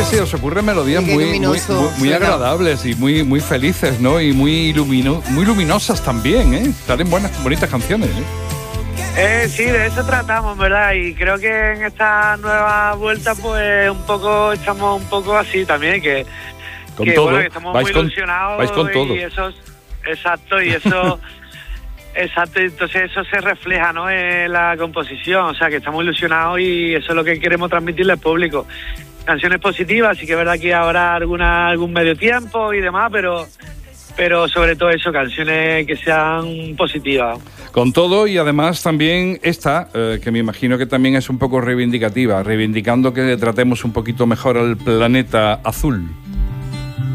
que se os ocurren melodías muy agradables y muy felices, ¿no? Y muy luminosas también, ¿eh? Salen bonitas canciones, ¿eh? Sí, de eso tratamos, ¿verdad? Y creo que en esta nueva vuelta, pues estamos un poco así también, que todo. Bueno, que estamos muy ilusionados. Vais con todo. Y eso, exacto, y eso, exacto, entonces eso se refleja, ¿no? En la composición, o sea, que estamos ilusionados y eso es lo que queremos transmitirle al público. Canciones positivas, sí que es verdad que habrá algún medio tiempo y demás, pero sobre todo eso, canciones que sean positivas. Con todo, y además también esta, que me imagino que también es un poco reivindicativa, reivindicando que tratemos un poquito mejor al planeta azul.